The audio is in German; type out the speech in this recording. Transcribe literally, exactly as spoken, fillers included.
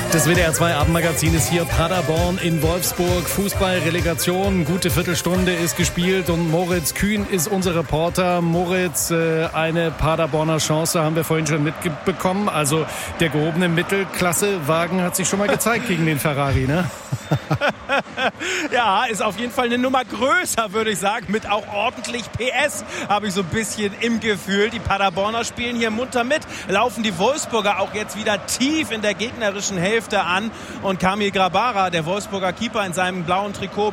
Das W D R zwei Abendmagazin ist hier. Paderborn in Wolfsburg. Fußball-Relegation. Gute Viertelstunde ist gespielt und Moritz Kühn ist unser Reporter. Moritz, äh, eine Paderborner Chance haben wir vorhin schon mitbekommen. Also der gehobene Mittelklasse-Wagen hat sich schon mal gezeigt gegen den Ferrari, ne? Ja, ist auf jeden Fall eine Nummer größer, würde ich sagen. Mit auch ordentlich P S habe ich so ein bisschen im Gefühl. Die Paderborner spielen hier munter mit. Laufen die Wolfsburger auch jetzt wieder tief in der gegnerischen Hälfte an. Und Kamil Grabara, der Wolfsburger Keeper in seinem blauen Trikot,